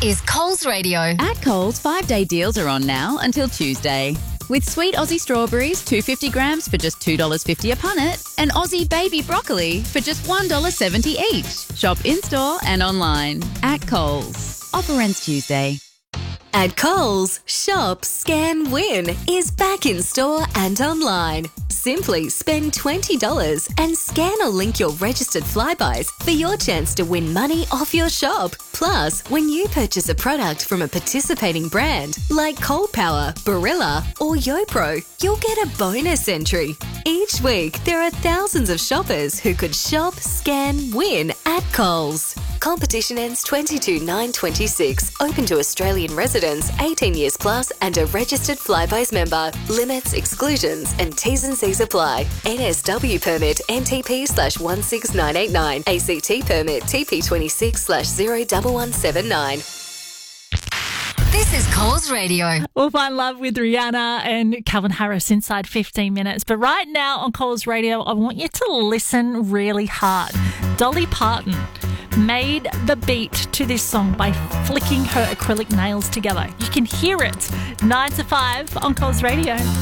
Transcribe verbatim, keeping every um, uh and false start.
is Coles Radio. At Coles, five-day deals are on now until Tuesday. With sweet Aussie strawberries, two hundred fifty grams for just two dollars fifty a punnet, and Aussie baby broccoli for just one dollar seventy each. Shop in-store and online. At Coles. Offer ends Tuesday. At Coles, Shop, Scan, Win is back in store and online. Simply spend twenty dollars and scan or link your registered Flybuys for your chance to win money off your shop. Plus, when you purchase a product from a participating brand like Cold Power, Barilla or YoPro, you'll get a bonus entry. Each week, there are thousands of shoppers who could shop, scan, win at Coles. Competition ends twenty-two nine twenty-six. Open to Australian residents, eighteen years plus and a registered Flybuys member. Limits, exclusions and T's and C's apply. N S W permit N T P slash one six nine eight nine. A C T permit T P twenty-six slash zero one one seven nine. This is Coles Radio. We'll find love with Rihanna and Calvin Harris inside fifteen minutes. But right now on Coles Radio, I want you to listen really hard. Dolly Parton made the beat to this song by flicking her acrylic nails together. You can hear it nine to five on Coles Radio.